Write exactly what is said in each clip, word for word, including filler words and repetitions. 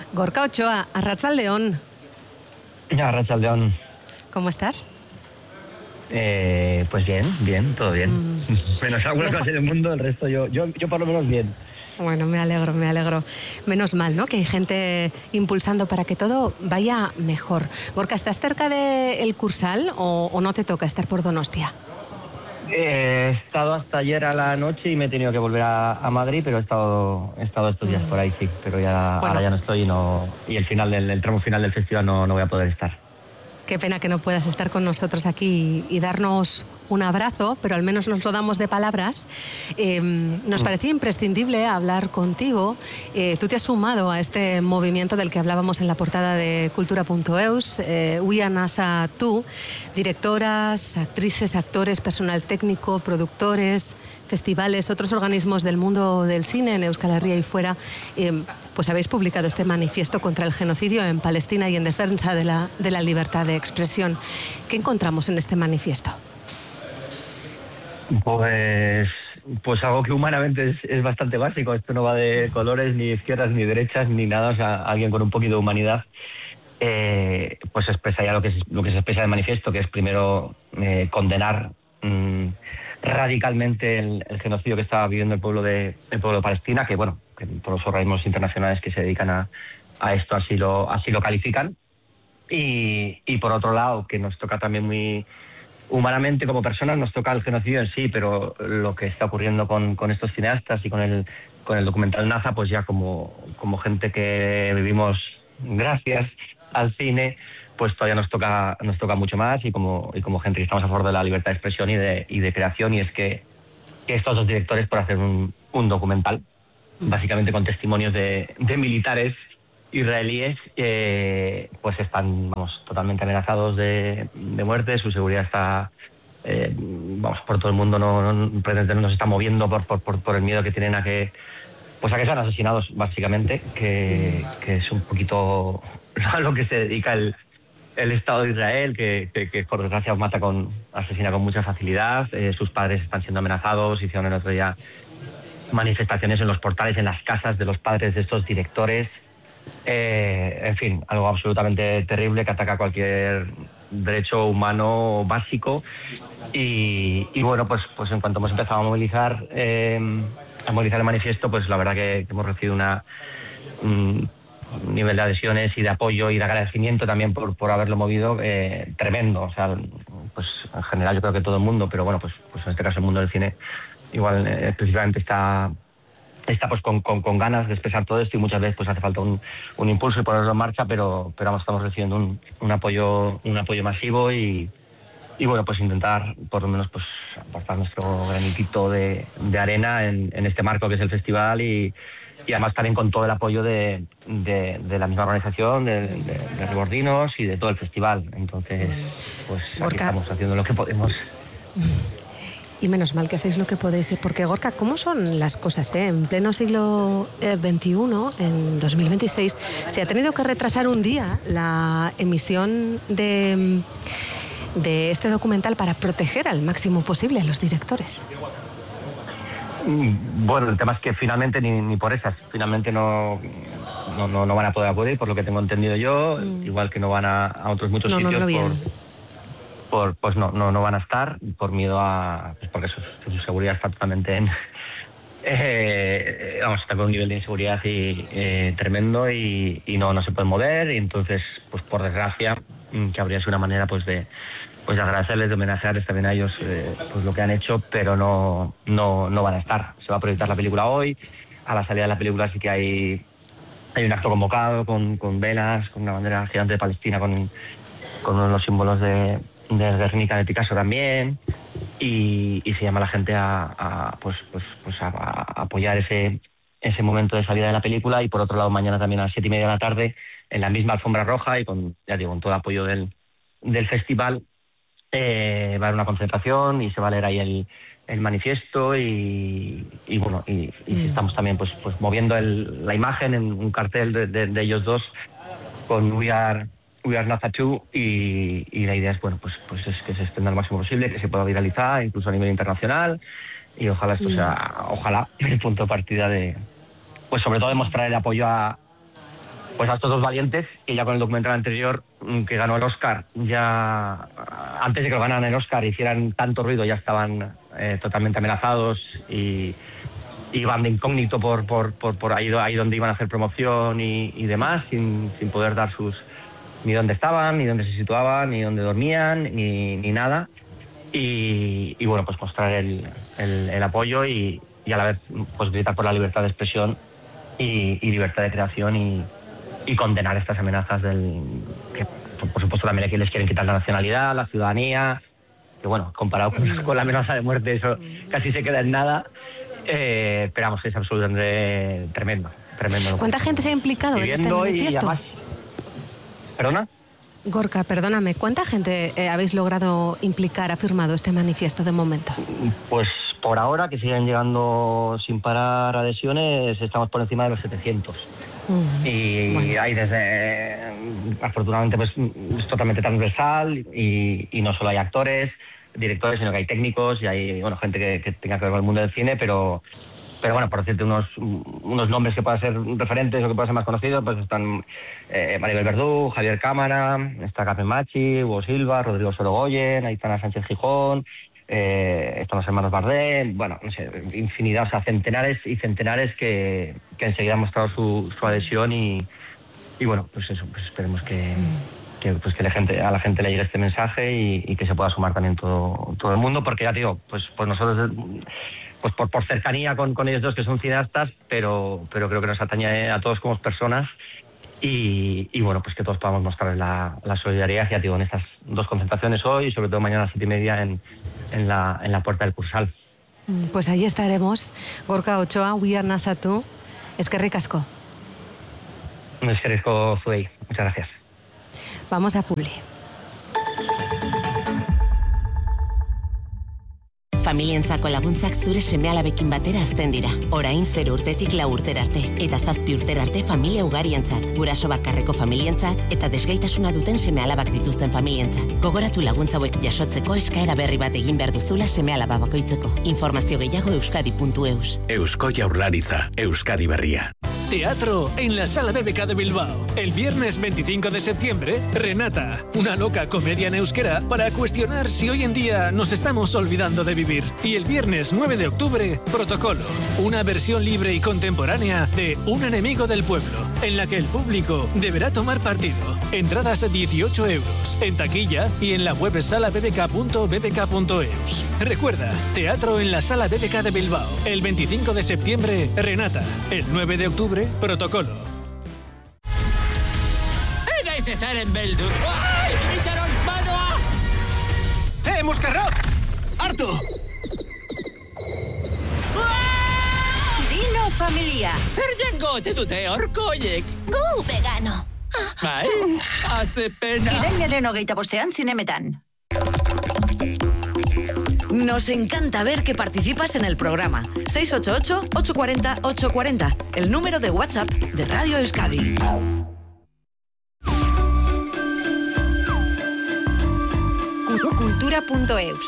Gorka Ochoa, Arratsaldeon. Arratsaldeon. ¿Cómo estás? Eh, pues bien, bien, todo bien. Mm. Menos algunas Dejo... cosas en el mundo, el resto yo, yo, yo por lo menos bien. Bueno, me alegro, me alegro. Menos mal, ¿no? Que hay gente impulsando para que todo vaya mejor. Gorka, ¿estás cerca del Cursal o, o no te toca estar por Donostia? Eh, he estado hasta ayer a la noche y me he tenido que volver a, a Madrid, pero he estado, he estado estos días mm. por ahí, sí. Pero ya, bueno. ahora ya no estoy y, no, y el final del el tramo final del festival no, no voy a poder estar. Qué pena que no puedas estar con nosotros aquí y, y darnos un abrazo, pero al menos nos lo damos de palabras. Eh, nos parecía imprescindible hablar contigo. Eh, tú te has sumado a este movimiento del que hablábamos en la portada de cultura punto eus, eh, We Are NASA Tú, directoras, actrices, actores, personal técnico, productores, festivales, otros organismos del mundo del cine en Euskal Herria y fuera, eh, pues habéis publicado este manifiesto contra el genocidio en Palestina y en defensa de la, de la libertad de expresión. ¿Qué encontramos en este manifiesto? Pues, pues algo que humanamente es, es bastante básico. Esto no va de colores, ni izquierdas, ni derechas, ni nada. O sea, alguien con un poquito de humanidad eh, pues expresa ya lo que, es, lo que se expresa en el manifiesto, que es primero eh, condenar mmm, radicalmente el, el genocidio que está viviendo el pueblo de el pueblo de Palestina, que bueno, que por los organismos internacionales que se dedican a, a esto así lo, así lo califican. Y, y por otro lado, que nos toca también muy humanamente como personas, nos toca el genocidio en sí, pero lo que está ocurriendo con, con estos cineastas y con el con el documental NASA, pues ya como, como gente que vivimos gracias al cine, pues todavía nos toca nos toca mucho más, y como y como gente que estamos a favor de la libertad de expresión y de y de creación, y es que, que estos dos directores, por hacer un, un documental, básicamente con testimonios de, de militares israelíes, eh, pues están, vamos, totalmente amenazados de, de muerte. Su seguridad está, eh, vamos, por todo el mundo, no, no, no se está moviendo por, por, por, por el miedo que tienen a que, pues a que sean asesinados, básicamente, que, que es un poquito a lo que se dedica el, el Estado de Israel, que, que, que por desgracia mata con, asesina con mucha facilidad. Eh, sus padres están siendo amenazados. Hicieron el otro día manifestaciones en los portales, en las casas de los padres de estos directores. Eh, en fin, algo absolutamente terrible que ataca cualquier derecho humano básico. Y, y bueno, pues, pues en cuanto hemos empezado a movilizar, eh, a movilizar el manifiesto, pues la verdad que hemos recibido una, un nivel de adhesiones y de apoyo y de agradecimiento también por, por haberlo movido, eh, tremendo. O sea, pues en general yo creo que todo el mundo, pero bueno, pues, pues en este caso el mundo del cine igual eh, específicamente está está pues con, con, con ganas de expresar todo esto, y muchas veces pues hace falta un, un impulso y ponerlo en marcha, pero pero vamos, estamos recibiendo un, un apoyo un apoyo masivo, y, y bueno, pues intentar por lo menos pues aportar nuestro granitito de, de arena en, en este marco que es el festival, y, y además también con todo el apoyo de, de, de la misma organización, de, de, de Rebordinos y de todo el festival. Entonces pues aquí Gorka, estamos haciendo lo que podemos. Y menos mal que hacéis lo que podéis, porque Gorka, ¿cómo son las cosas? Eh? En pleno siglo veintiuno, en dos mil veintiséis, se ha tenido que retrasar un día la emisión de, de este documental para proteger al máximo posible a los directores. Bueno, el tema es que finalmente ni, ni por esas, finalmente no, no, no, no van a poder acudir, por lo que tengo entendido yo, mm. igual que no van a, a otros muchos no, sitios no, no por... bien. Por, pues no, no no van a estar por miedo a, pues porque su, su seguridad está totalmente en eh, vamos, está con un nivel de inseguridad y, eh, tremendo, y, y no no se pueden mover. Y entonces pues por desgracia, que habría sido una manera pues de pues de agradecerles, de homenajearles también a ellos eh, pues lo que han hecho, pero no no no van a estar. Se va a proyectar la película hoy. A la salida de la película sí que hay hay un acto convocado con, con velas, con una bandera gigante de Palestina, con con uno de los símbolos de de Guernica de Picasso también, y, y se llama a la gente a, a pues pues pues a, a apoyar ese ese momento de salida de la película. Y por otro lado, mañana también a las siete y media de la tarde, en la misma alfombra roja y con, ya digo, con todo el apoyo del del festival, eh, va a haber una concentración y se va a leer ahí el el manifiesto, y, y bueno, y, y mm. estamos también pues pues moviendo el, la imagen en un cartel de, de, de ellos dos con We Are We Are NASA Tú, y, y la idea es, bueno, pues, pues es que se extienda lo máximo posible, que se pueda viralizar incluso a nivel internacional, y ojalá esto sea, ojalá, el punto de partida de, pues sobre todo demostrar el apoyo a, pues a estos dos valientes, que ya con el documental anterior, que ganó el Oscar, ya antes de que lo ganaran el Oscar, hicieran tanto ruido, ya estaban eh, totalmente amenazados y iban de incógnito por, por, por, por ahí, ahí donde iban a hacer promoción y, y demás, sin, sin poder dar sus... ni dónde estaban, ni dónde se situaban, ni dónde dormían, ni, ni nada. Y, y bueno, pues mostrar el, el, el apoyo y, y a la vez pues gritar por la libertad de expresión y, y libertad de creación y, y condenar estas amenazas del que por supuesto también aquí les quieren quitar la nacionalidad, la ciudadanía, que bueno, comparado con, con la amenaza de muerte eso casi se queda en nada, eh, pero vamos, es absolutamente tremendo, tremendo. ¿Cuánta gente se ha implicado en este manifiesto? Además, ¿perdona? Gorka, perdóname, ¿cuánta gente eh, habéis logrado implicar, ha firmado este manifiesto de momento? Pues por ahora, que siguen llegando sin parar adhesiones, estamos por encima de los setecientos. Mm, y bueno. Hay desde, afortunadamente, pues es totalmente transversal y, y no solo hay actores, directores, sino que hay técnicos y hay bueno gente que, que tenga que ver con el mundo del cine, pero... Pero bueno, por decirte unos, unos nombres que puedan ser referentes o que puedan ser más conocidos, pues están eh, Maribel Verdú, Javier Cámara, está Carmen Machi, Hugo Silva, Rodrigo Sorogoyen, Aitana Sánchez Gijón, eh, están los hermanos Bardem, bueno, no sé, infinidad, o sea, centenares y centenares que, que enseguida han mostrado su, su adhesión y, y bueno, pues eso, pues esperemos que... que pues que la gente, a la gente le llegue este mensaje y, y que se pueda sumar también todo, todo el mundo, porque ya digo, pues, pues nosotros... pues por, por cercanía con, con ellos dos que son cineastas, pero, pero creo que nos atañe a todos como personas y, y bueno, pues que todos podamos mostrar la, la solidaridad, ya digo, en estas dos concentraciones hoy y sobre todo mañana a las siete y media en, en, la, en la Puerta del Cursal. Pues ahí estaremos. Gorka Ochoa, We Are Nasatu. Eskerrik asko. Eskerrik asko zuei. Muchas gracias. Vamos a Publi. Familientzako laguntzak zure seme-alabekin batera azten dira. Orain zero urtetik lau urtera arte. Eta zazpi urtera arte familia ugarientzat. Guraso bakarreko familientzat eta desgaitasuna duten seme-alabak dituzten familientzat. Gogoratu laguntza hauek jasotzeko eskaera berri bat egin behar duzula seme-alaba bakoitzeko. Informazio gehiago euskadi puntu eus. Eusko Jaurlaritza, Euskadi Berria. Teatro en la Sala B B K de Bilbao. El viernes veinticinco de septiembre, Renata, una loca comedia en euskera para cuestionar si hoy en día nos estamos olvidando de vivir. Y el viernes nueve de octubre, Protocolo, una versión libre y contemporánea de Un enemigo del pueblo, en la que el público deberá tomar partido. Entradas a dieciocho euros, en taquilla y en la web sala b b k punto b b k punto eus. Recuerda, teatro en la Sala B B K de Bilbao. El veinticinco de septiembre, Renata. El nueve de octubre, Protocolo. ¡Ega ese Saren Beldur! ¡Ay! ¡Itxaron, manoa! ¡Eh, Muscarrock! ¡Hartu! Dino familia. Zer jango ote dute horko oiek? Gu vegano. Bai, hace pena. Irailaren hogeita bostean zinemetan. Nos encanta ver que participas en el programa. seis ocho ocho, ocho cuatro cero, ocho cuatro cero, el número de WhatsApp de Radio Euskadi. Cultura punto eus.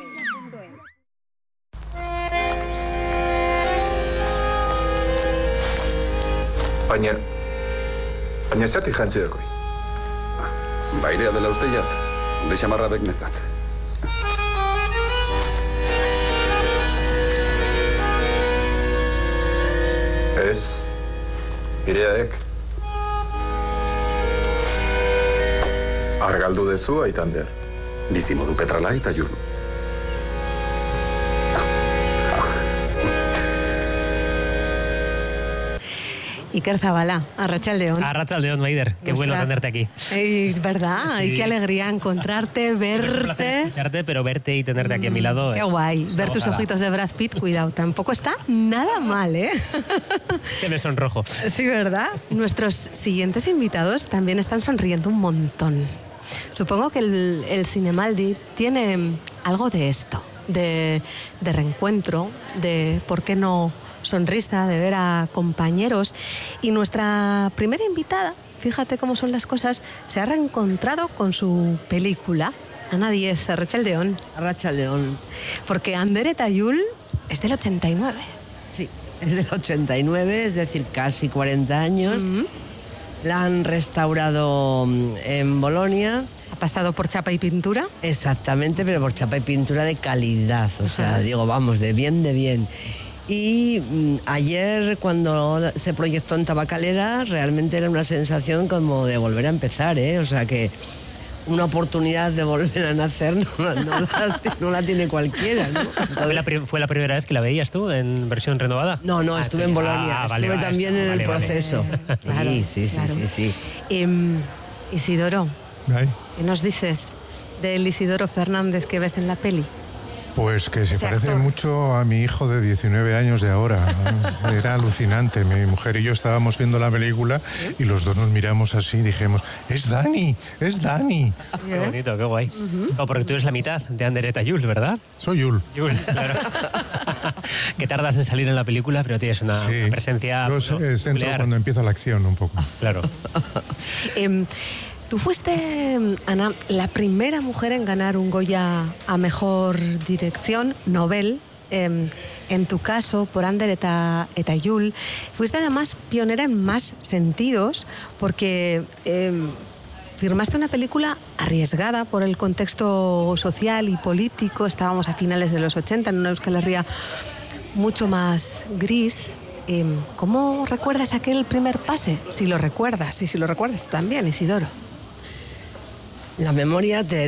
Baina, baina esatik jantzi dakoi. Bairea dela uste jat, de xamarra dek netzat. Ez, ireaek. Argaldu dezu aitan der. Bizimodu petrala eta jurnu. Iker Zabala, Arratsaldeon. Arratsaldeon, Maider. Qué Nuestra... bueno tenerte aquí. Es verdad, sí. Y qué alegría encontrarte, verte. Es un placer escucharte, pero verte y tenerte aquí a mi lado. Qué guay. Ver tus nada. Ojitos de Brad Pitt, cuidado, tampoco está nada mal, ¿eh? Que me sonrojo. Sí, ¿verdad? Nuestros siguientes invitados también están sonriendo un montón. Supongo que el, el Cinemaldi tiene algo de esto, de, de reencuentro, de por qué no sonrisa, de ver a compañeros. Y nuestra primera invitada, fíjate cómo son las cosas, se ha reencontrado con su película. Ana Diez, Arratsaldeon. Arratsaldeon. Porque Andere Tayul es del ochenta y nueve. Sí, es del ochenta y nueve, es decir, casi cuarenta años. Mm-hmm. La han restaurado en Bolonia. ¿Ha pasado por chapa y pintura? Exactamente, pero por chapa y pintura de calidad. O sea, digo, vamos, de bien, de bien. Y mm, ayer, cuando se proyectó en Tabacalera, realmente era una sensación como de volver a empezar, ¿eh? O sea, que una oportunidad de volver a nacer no, no, la, no la tiene cualquiera, ¿no? Entonces, ¿Fue, la pri- ¿Fue la primera vez que la veías tú en versión renovada? No, no, ah, estuve sí. en Bolonia, ah, estuve vale, también vale, en el vale, proceso. Vale. Sí, Claro, sí, sí, claro. sí, sí. Eh, Isidoro, Ay, ¿qué nos dices del Isidoro Fernández que ves en la peli? pues que se Ese parece actor. mucho a mi hijo de diecinueve años de ahora. Era alucinante. Mi mujer y yo estábamos viendo la película y los dos nos miramos así y dijimos, es Dani, es Dani. Qué bonito, qué guay. No, porque tú eres la mitad de Ander eta Yul, ¿verdad? Soy Yul. Yul, claro. Que tardas en salir en la película, pero tienes una, Sí. una presencia Yo bueno, sé- es dentro nuclear. cuando empieza la acción un poco. Claro. Eh, Tú fuiste, Ana, la primera mujer en ganar un Goya a Mejor Dirección, Nobel. Eh, en tu caso, por Ander eta, eta Yul, fuiste además pionera en más sentidos, porque eh, firmaste una película arriesgada por el contexto social y político. Estábamos a finales de los ochenta, en una Euskal Herria mucho más gris. Eh, ¿Cómo recuerdas aquel primer pase? Si lo recuerdas, y si lo recuerdas tú también, Isidoro. La memoria te,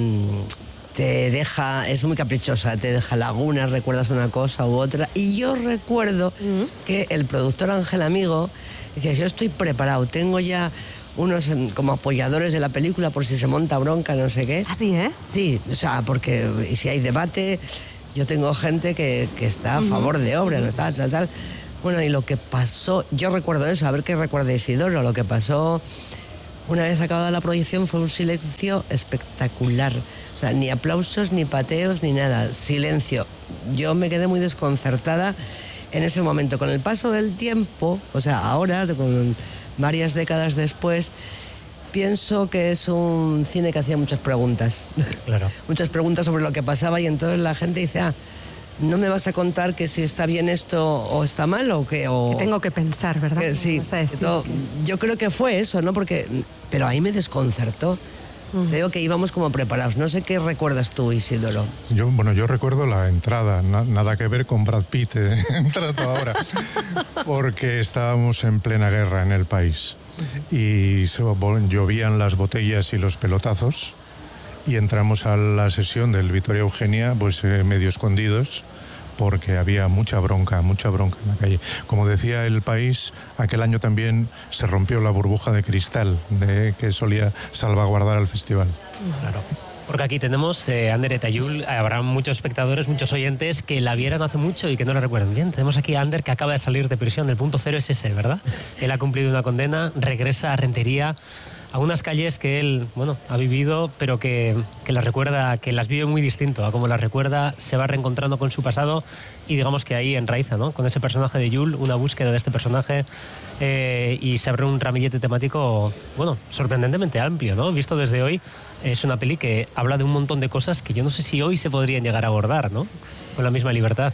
te deja, es muy caprichosa, te deja lagunas, recuerdas una cosa u otra. Y yo recuerdo mm. que el productor Ángel Amigo decía, yo estoy preparado, tengo ya unos como apoyadores de la película por si se monta bronca, no sé qué. ¿Así, eh? Sí, o sea, porque si hay debate, yo tengo gente que, que está a favor de obra, ¿no? Tal, tal, tal. Bueno, y lo que pasó, yo recuerdo eso, a ver qué recuerda Isidoro, lo que pasó... Una vez acabada la proyección fue un silencio espectacular. O sea, ni aplausos, ni pateos, ni nada. Silencio. Yo me quedé muy desconcertada en ese momento. Con el paso del tiempo, o sea, ahora, con varias décadas después, pienso que es un cine que hacía muchas preguntas. Claro. Muchas preguntas sobre lo que pasaba y entonces la gente dice, ah, no me vas a contar que si está bien esto o está mal o que... O... Que tengo que pensar, ¿verdad? Que, sí, que todo, yo creo que fue eso, ¿no? Porque, pero ahí me desconcertó. Uh-huh. Digo que íbamos como preparados. No sé qué recuerdas tú, Isidoro. Yo, bueno, yo recuerdo la entrada, na, nada que ver con Brad Pitt, eh, entrando ahora, porque estábamos en plena guerra en el país y se, llovían las botellas y los pelotazos y entramos a la sesión del Victoria Eugenia pues eh, medio escondidos porque había mucha bronca, mucha bronca en la calle. Como decía El País, aquel año también se rompió la burbuja de cristal de, que solía salvaguardar al festival. Claro. Porque aquí tenemos eh, Ander eta Yul, habrá muchos espectadores, muchos oyentes que la vieron hace mucho y que no la recuerdan bien. Tenemos aquí a Ander que acaba de salir de prisión, el punto cero es ese, ¿verdad? Él ha cumplido una condena, regresa a Rentería, a unas calles que él, bueno, ha vivido, pero que, que las recuerda, que las vive muy distinto a como las recuerda, se va reencontrando con su pasado y digamos que ahí enraiza, ¿no? Con ese personaje de Yul, una búsqueda de este personaje eh, y se abre un ramillete temático, bueno, sorprendentemente amplio, ¿no? Visto desde hoy, es una peli que habla de un montón de cosas que yo no sé si hoy se podrían llegar a abordar, ¿no? Con la misma libertad.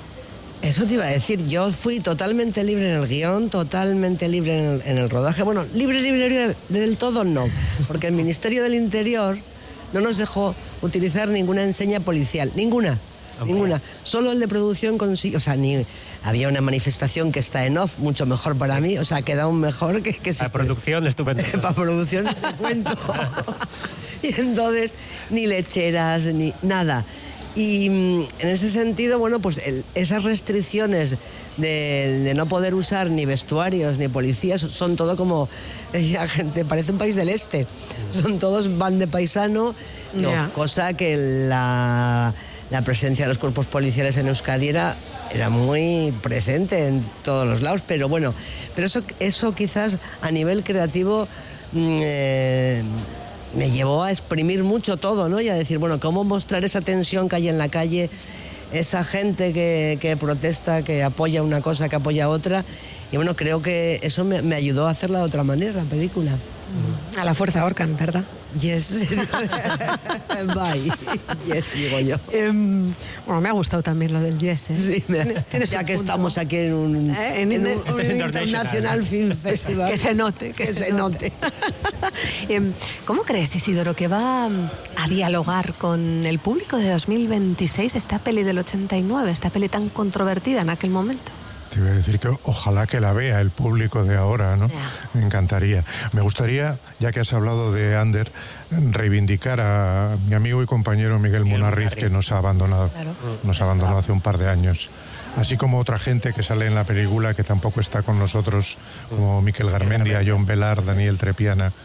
Eso te iba a decir, yo fui totalmente libre en el guión, totalmente libre en el, en el rodaje. Bueno, libre, libre, libre del todo no, porque el Ministerio del Interior no nos dejó utilizar ninguna enseña policial, ninguna, okay. ninguna. Solo el de producción consiguió, o sea, ni había una manifestación que está en off, mucho mejor para mí, o sea, queda aún mejor que... que para producción, estupendo. Para producción, te cuento. Y entonces, ni lecheras, ni nada. Y en ese sentido, bueno, pues el, esas restricciones de, de no poder usar ni vestuarios ni policías son todo como, decía gente, parece un país del este. Son todos van de paisano, no, yeah. cosa que la, la presencia de los cuerpos policiales en Euskadi era, era muy presente en todos los lados, pero bueno, pero eso, eso quizás a nivel creativo... Eh, me llevó a exprimir mucho todo, ¿no? Y a decir, bueno, cómo mostrar esa tensión que hay en la calle, esa gente que, que protesta, que apoya una cosa, que apoya otra. Y bueno, creo que eso me, me ayudó a hacerla de otra manera, la película. A la fuerza Orcan, ¿verdad? Yes. Bye. Yes, digo yo. Eh, bueno, me ha gustado también lo del yes. ¿eh? Sí, me, ya que punto. Estamos aquí en un, ¿Eh? en en un, un, un International Film Festival. Que se note, que, que se, se note. note. eh, ¿Cómo crees, Isidoro, que va a dialogar con el público de dos mil veintiséis esta peli del ochenta y nueve, esta peli tan controvertida en aquel momento? Te iba a decir que ojalá que la vea el público de ahora, ¿no? Yeah. Me encantaría. Me gustaría, ya que has hablado de Ander, reivindicar a mi amigo y compañero Miguel Munarriz, que nos ha abandonado. Claro. Nos ha abandonado hace un par de años. Así como otra gente que sale en la película que tampoco está con nosotros, como Miquel Garmendia, John Velar, Daniel Trepiana.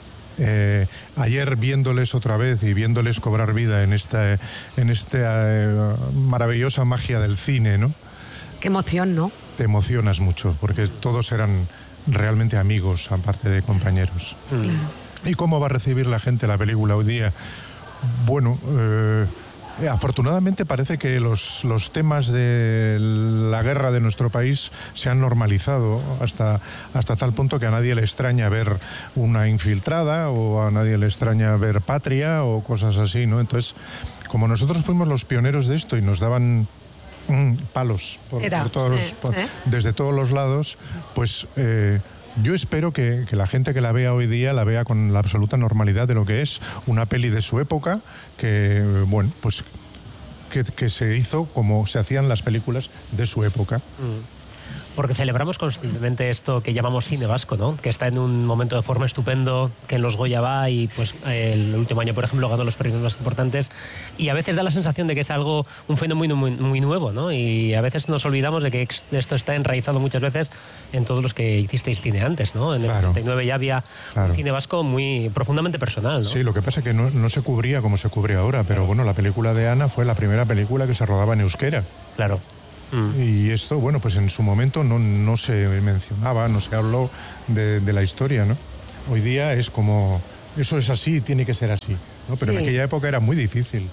Eh, ayer viéndoles otra vez y viéndoles cobrar vida en esta, en esta eh, maravillosa magia del cine, ¿no? Qué emoción, ¿no? Te emocionas mucho, porque todos eran realmente amigos, aparte de compañeros. Claro. ¿Y cómo va a recibir la gente la película hoy día? Bueno, eh, afortunadamente parece que los, los temas de la guerra de nuestro país se han normalizado hasta, hasta tal punto que a nadie le extraña ver una infiltrada o a nadie le extraña ver Patria o cosas así, ¿no? Entonces, como nosotros fuimos los pioneros de esto y nos daban Mm, palos por, Era, por todos, sí, por, sí. desde todos los lados, pues eh, yo espero que, que la gente que la vea hoy día la vea con la absoluta normalidad de lo que es una peli de su época, que bueno, pues que, que se hizo como se hacían las películas de su época. Mm. Porque celebramos constantemente esto que llamamos cine vasco, ¿no? Que está en un momento de forma estupendo, que en los Goya va y pues el último año, por ejemplo, ganó los premios más importantes, y a veces da la sensación de que es algo, un fenómeno muy, muy nuevo, ¿no? Y a veces nos olvidamos de que esto está enraizado muchas veces en todos los que hicisteis cine antes, ¿no? En el claro. ochenta y nueve ya había claro. un cine vasco muy profundamente personal, ¿no? Sí, lo que pasa es que no, no se cubría como se cubre ahora, pero bueno, la película de Ana fue la primera película que se rodaba en euskera. Claro. Mm. Y esto, bueno, pues en su momento no, no se mencionaba, no se habló de, de la historia, ¿no? Hoy día es como, eso es así, tiene que ser así, ¿no? Pero sí. En aquella época era muy difícil.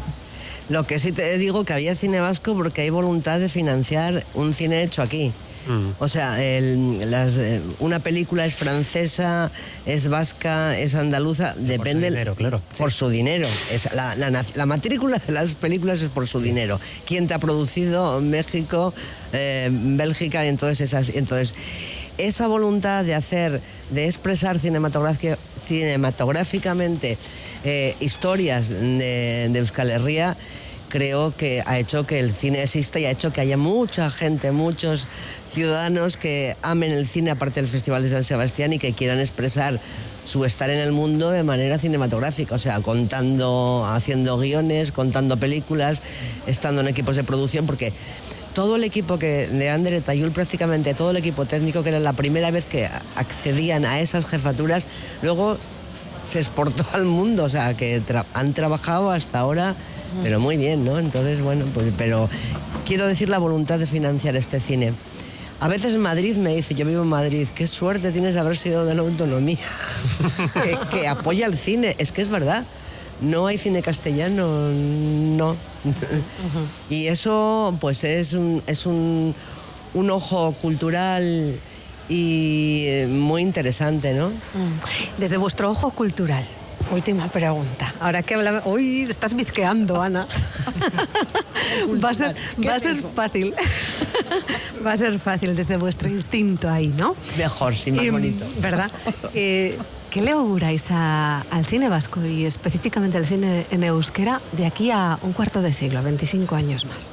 Lo que sí te digo que había cine vasco porque hay voluntad de financiar un cine hecho aquí. Mm. O sea, el, las, una película es francesa, es vasca, es andaluza, depende... Por su dinero, claro. Por sí. su dinero. Es la, la, la matrícula de las películas es por su sí. dinero. ¿Quién te ha producido? México, eh, Bélgica, y entonces esas... Entonces, esa voluntad de hacer, de expresar cinematográfica, cinematográficamente eh, historias de, de Euskal Herria, creo que ha hecho que el cine exista y ha hecho que haya mucha gente, muchos ciudadanos que amen el cine aparte del Festival de San Sebastián y que quieran expresar su estar en el mundo de manera cinematográfica, o sea, contando, haciendo guiones, contando películas, estando en equipos de producción, porque todo el equipo que de Ander Etayul, prácticamente todo el equipo técnico, que era la primera vez que accedían a esas jefaturas, luego se exportó al mundo, o sea, que tra- han trabajado hasta ahora, pero muy bien, ¿no? Entonces, bueno, pues, pero quiero decir la voluntad de financiar este cine. A veces Madrid me dice, yo vivo en Madrid, qué suerte tienes de haber sido de la autonomía, que, que apoya el cine, es que es verdad. No hay cine castellano, no. Uh-huh. Y eso, pues, es un, es un, un ojo cultural y muy interesante, ¿no? Desde vuestro ojo cultural, última pregunta. Ahora que hablamos... Uy, estás bizqueando, Ana. va a ser, va a ser fácil. va a ser fácil desde vuestro instinto ahí, ¿no? Mejor, sí, más y, bonito. ¿Verdad? Eh, ¿Qué le auguráis a, al cine vasco y específicamente al cine en euskera de aquí a un cuarto de siglo, veinticinco años más?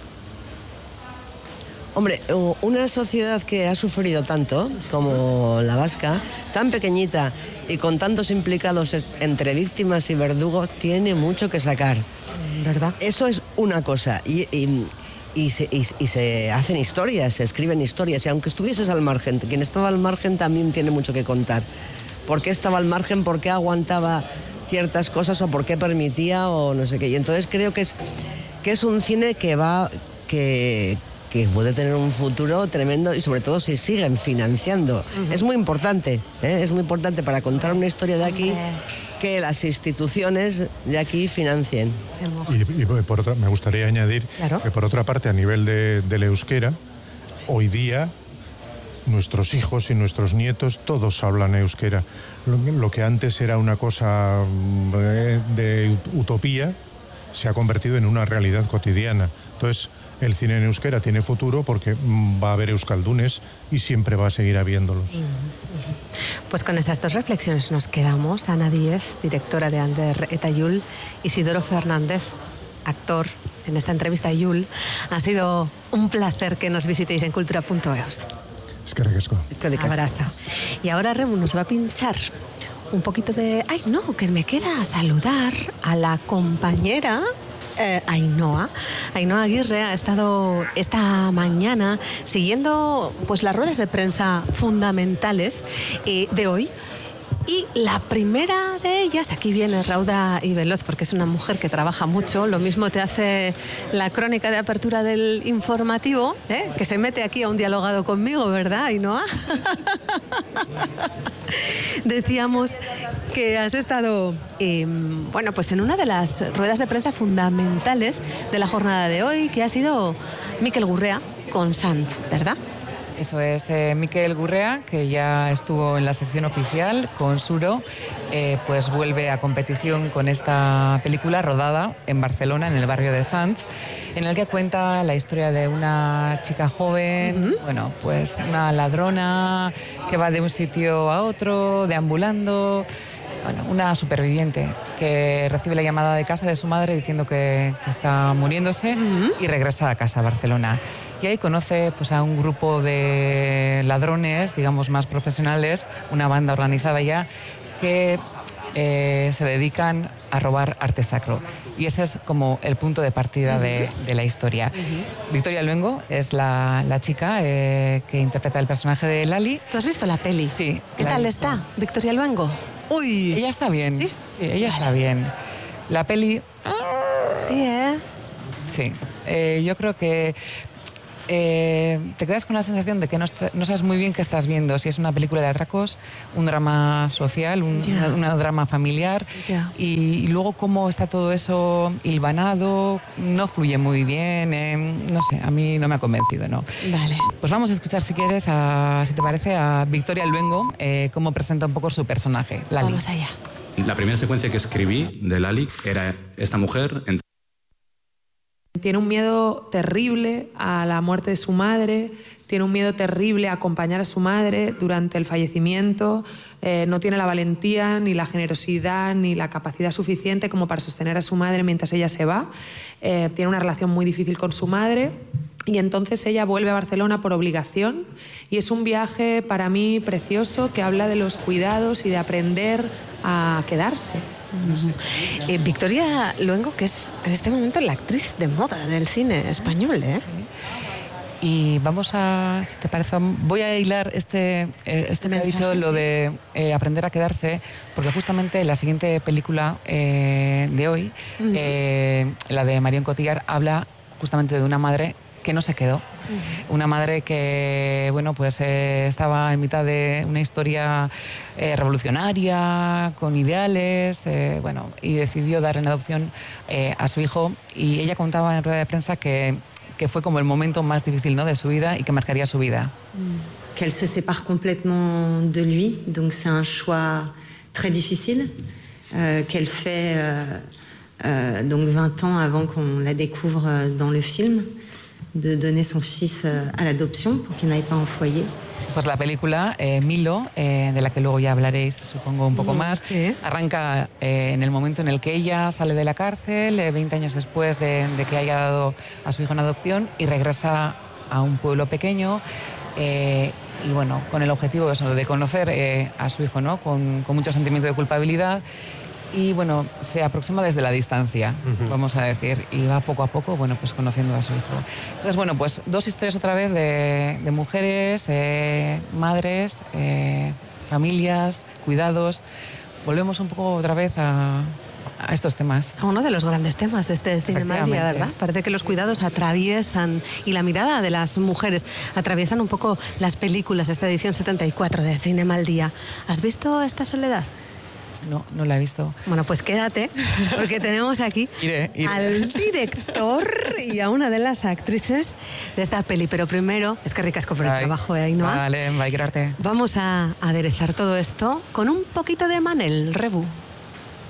Hombre, una sociedad que ha sufrido tanto como la vasca, tan pequeñita y con tantos implicados entre víctimas y verdugos, tiene mucho que sacar. ¿Verdad? Eso es una cosa. Y, y, y, se, y, y se hacen historias, se escriben historias. Y aunque estuvieses al margen, quien estaba al margen también tiene mucho que contar. ¿Por qué estaba al margen? ¿Por qué aguantaba ciertas cosas? ¿O por qué permitía? O no sé qué. Y entonces creo que es, que es un cine que va... que que puede tener un futuro tremendo y sobre todo si siguen financiando. Uh-huh. Es muy importante, ¿eh? Es muy importante para contar una historia de aquí que las instituciones de aquí financien. Y, y por otra, me gustaría añadir claro. que por otra parte a nivel de, del euskera, hoy día nuestros hijos y nuestros nietos todos hablan euskera. Lo, lo que antes era una cosa de, de utopía se ha convertido en una realidad cotidiana. Entonces, el cine en euskera tiene futuro porque va a haber euskaldunes y siempre va a seguir habiéndolos. Pues con esas dos reflexiones nos quedamos. Ana Díez, directora de Ander eta Yul, Isidoro Fernández, actor en esta entrevista a Yul. Ha sido un placer que nos visitéis en cultura punto eus. Es que recasco. Un abrazo. Y ahora Rebu nos va a pinchar un poquito de... Ay, no, que me queda saludar a la compañera eh, Ainhoa. Ainhoa Aguirre ha estado esta mañana siguiendo pues las ruedas de prensa fundamentales eh, de hoy. Y la primera de ellas, aquí viene Rauda y Veloz, porque es una mujer que trabaja mucho, lo mismo te hace la crónica de apertura del informativo, ¿eh? Que se mete aquí a un dialogado conmigo, ¿verdad, Ainhoa? Decíamos que has estado, eh, bueno, pues en una de las ruedas de prensa fundamentales de la jornada de hoy, que ha sido Mikel Gurrea con Sanz, ¿verdad? Eso es, eh, Mikel Gurrea, que ya estuvo en la sección oficial con Suro, eh, pues vuelve a competición con esta película rodada en Barcelona, en el barrio de Sants, en el que cuenta la historia de una chica joven, uh-huh. bueno, pues una ladrona que va de un sitio a otro, deambulando. Bueno, una superviviente que recibe la llamada de casa de su madre diciendo que, que está muriéndose uh-huh. y regresa a casa a Barcelona. Y ahí conoce pues, a un grupo de ladrones, digamos, más profesionales, una banda organizada ya, que eh, se dedican a robar arte sacro. Y ese es como el punto de partida de, de la historia. Uh-huh. Victoria Luengo es la, la chica eh, que interpreta el personaje de Lali. ¿Tú has visto la peli? Sí. ¿Qué tal está, Victoria Luengo? Uy. Ella está bien. Sí, sí ella vale. está bien. La peli... Sí, ¿eh? Sí. Eh, yo creo que... Eh, te quedas con la sensación de que no, est- no sabes muy bien qué estás viendo, si es una película de atracos, un drama social, un yeah. una, una drama familiar yeah. y, y luego cómo está todo eso hilvanado, no fluye muy bien, eh, no sé, a mí no me ha convencido, ¿no? Vale. Pues vamos a escuchar, si quieres, a, si te parece, a Victoria Luengo, eh, cómo presenta un poco su personaje, Lali. Vamos allá. La primera secuencia que escribí de Lali era esta mujer... En... Tiene un miedo terrible a la muerte de su madre, tiene un miedo terrible a acompañar a su madre durante el fallecimiento, eh, no tiene la valentía, ni la generosidad, ni la capacidad suficiente como para sostener a su madre mientras ella se va. Eh, tiene una relación muy difícil con su madre y entonces ella vuelve a Barcelona por obligación y es un viaje para mí precioso que habla de los cuidados y de aprender a quedarse. Uh-huh. Eh, Victoria Luengo, que es en este momento la actriz de moda del cine español, ¿eh? Sí. Y vamos a, si te parece, voy a hilar este, eh, este me ha dicho lo de eh, aprender a quedarse, porque justamente la siguiente película eh, de hoy, uh-huh. eh, la de Marion Cotillard, habla justamente de una madre que no se quedó. Uh-huh. Una madre que, bueno, pues eh, estaba en mitad de una historia eh, revolucionaria, con ideales, eh, bueno, y decidió dar en adopción eh, a su hijo. Y ella contaba en rueda de prensa que, que fue como el momento más difícil, ¿no?, de su vida y que marcaría su vida. Mm. Qu'elle se sépare complètement de lui, donc c'est un choix très difficile euh, qu'elle fait euh, euh, donc vingt ans avant qu'on la découvre dans le film, de donner son fils à l'adoption pour qu'il n'aille pas en foyer. Pues la película eh, Milo, eh, de la que luego ya hablaréis, supongo, un poco más, sí. arranca eh, en el momento en el que ella sale de la cárcel, eh, veinte años después de, de que haya dado a su hijo en adopción, y regresa a un pueblo pequeño, eh, y bueno, con el objetivo de, eso, de conocer eh, a su hijo, ¿no?, con, con mucho sentimiento de culpabilidad. Y bueno, se aproxima desde la distancia, uh-huh. vamos a decir, y va poco a poco, bueno, pues conociendo a su hijo. Entonces, bueno, pues dos historias otra vez de, de mujeres, eh, madres, eh, familias, cuidados. Volvemos un poco otra vez a, a estos temas. A uno de los grandes temas de este Cinema al Día, ¿verdad? Parece que los cuidados atraviesan, y la mirada de las mujeres atraviesan un poco las películas, esta edición setenta y cuatro de Cinema al Día. ¿Has visto esta Soledad? No, no la he visto. Bueno, pues quédate, porque tenemos aquí iré, iré. al director y a una de las actrices de esta peli. Pero primero, es que ricasco por el Bai. trabajo, ¿eh, Ainhoa? Vale, bai, gerarte. Vamos a aderezar todo esto con un poquito de Manel, Rebu.